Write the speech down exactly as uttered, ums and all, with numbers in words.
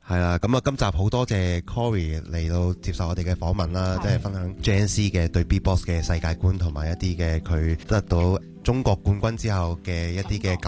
係啦，咁啊，今集好多謝 Cory 嚟到接受我哋嘅訪問啦，即係分享 J N C 嘅對 Beatbox 嘅世界觀同埋一啲嘅佢得到中國冠軍之後嘅一啲嘅感